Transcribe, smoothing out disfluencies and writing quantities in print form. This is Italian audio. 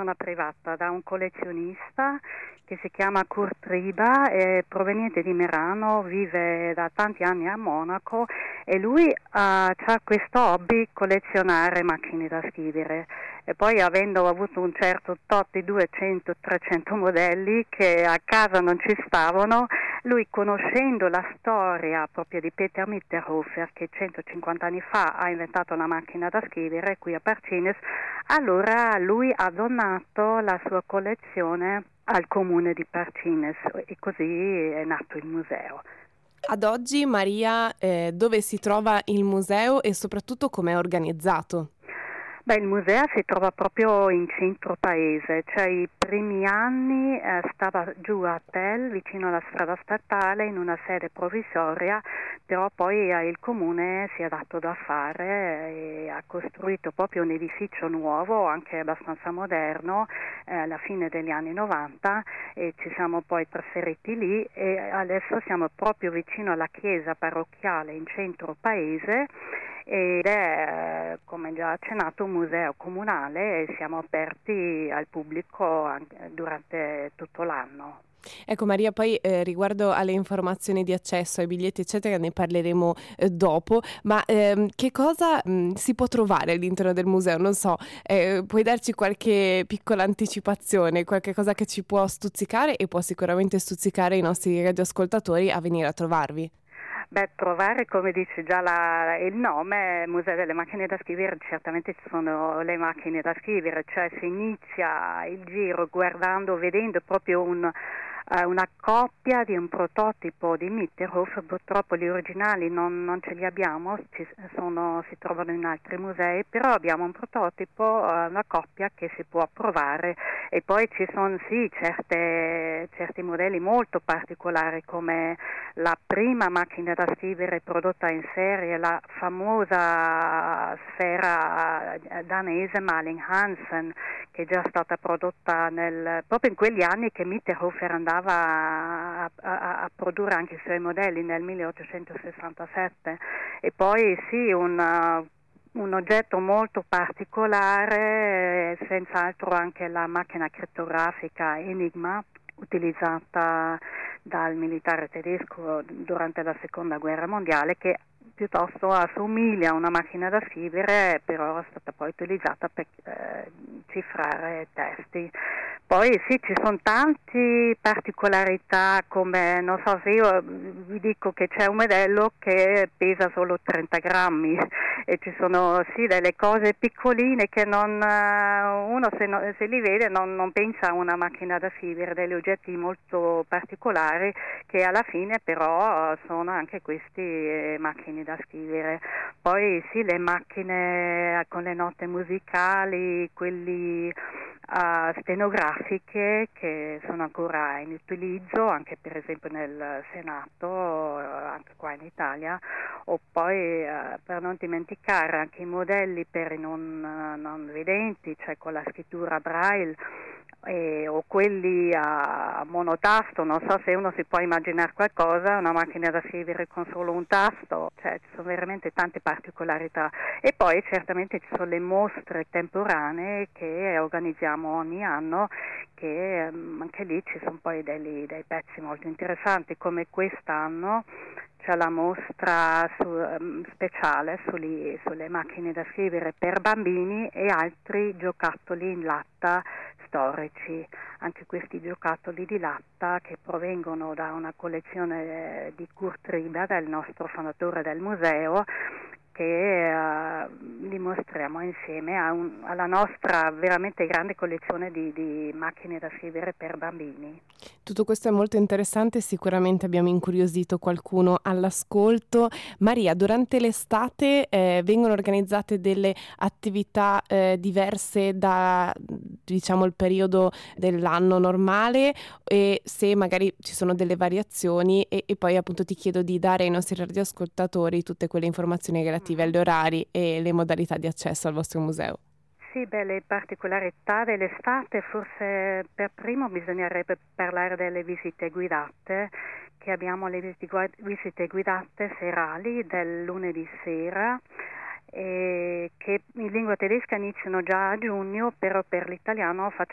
persona privata, da un collezionista che si chiama Kurt Riba, è proveniente di Merano, vive da tanti anni a Monaco e lui ha questo hobby, collezionare macchine da scrivere. E poi, avendo avuto un certo tot di 200-300 modelli che a casa non ci stavano, lui, conoscendo la storia proprio di Peter Mitterhofer, che 150 anni fa ha inventato la macchina da scrivere qui a Parcines, allora lui ha donato la sua collezione al comune di Parcines e così è nato il museo. Ad oggi, Maria, dove si trova il museo e soprattutto come è organizzato? Beh, il museo si trova proprio in centro paese, cioè i primi anni stava giù a Tel, vicino alla strada statale, in una sede provvisoria, però poi il comune si è dato da fare e ha costruito proprio un edificio nuovo, anche abbastanza moderno, alla fine degli anni 90, e ci siamo poi trasferiti lì e adesso siamo proprio vicino alla chiesa parrocchiale in centro paese ed è, come già accennato, un museo comunale e siamo aperti al pubblico durante tutto l'anno. Ecco Maria, poi riguardo alle informazioni di accesso ai biglietti eccetera ne parleremo dopo, ma che cosa si può trovare all'interno del museo? Non so, puoi darci qualche piccola anticipazione, qualche cosa che ci può stuzzicare e può sicuramente stuzzicare i nostri radioascoltatori a venire a trovarvi? Beh, trovare, come dice già il nome, Museo delle macchine da scrivere, certamente ci sono le macchine da scrivere, cioè si inizia il giro vedendo proprio una coppia di un prototipo di Mitterhofer. Purtroppo gli originali non ce li abbiamo, si trovano in altri musei, però abbiamo un prototipo, una coppia che si può provare e poi ci sono sì certi modelli molto particolari, come la prima macchina da scrivere prodotta in serie, la famosa sfera danese Malling Hansen, che è già stata prodotta proprio in quegli anni che Mitterhofer andava a produrre anche i suoi modelli nel 1867. E poi sì, un oggetto molto particolare, senz'altro anche la macchina crittografica Enigma, utilizzata dal militare tedesco durante la seconda guerra mondiale, che piuttosto assomiglia a una macchina da scrivere, però è stata poi utilizzata per cifrare testi. Poi sì, ci sono tante particolarità, come non so se io vi dico che c'è un modello che pesa solo 30 grammi e ci sono sì delle cose piccoline che uno se li vede non pensa a una macchina da scrivere, degli oggetti molto particolari che alla fine però sono anche queste macchine da scrivere. Poi sì, le macchine con le note musicali, quelli stenografiche, che sono ancora in utilizzo anche per esempio nel Senato, anche qua in Italia, o poi per non dimenticare anche i modelli per i non vedenti, cioè con la scrittura Braille, o quelli a monotasto. Non so se uno si può immaginare qualcosa, una macchina da scrivere con solo un tasto, cioè ci sono veramente tante particolarità. E poi certamente ci sono le mostre temporanee che organizziamo ogni anno, che anche lì ci sono poi dei pezzi molto interessanti, come quest'anno c'è la mostra speciale sulle macchine da scrivere per bambini e altri giocattoli in latta storici. Anche questi giocattoli di latta, che provengono da una collezione di Kurt Riba, del nostro fondatore del museo, che li mostriamo insieme alla nostra veramente grande collezione di macchine da scrivere per bambini. Tutto questo è molto interessante, sicuramente abbiamo incuriosito qualcuno all'ascolto. Maria, durante l'estate vengono organizzate delle attività diverse da, diciamo, il periodo dell'anno normale, e se magari ci sono delle variazioni e poi appunto ti chiedo di dare ai nostri radioascoltatori tutte quelle informazioni relative agli orari e le modalità di accesso al vostro museo. Sì, beh, le particolarità dell'estate, forse per primo bisognerebbe parlare delle visite guidate, che abbiamo le visite guidate serali del lunedì sera, che in lingua tedesca iniziano già a giugno, però per l'italiano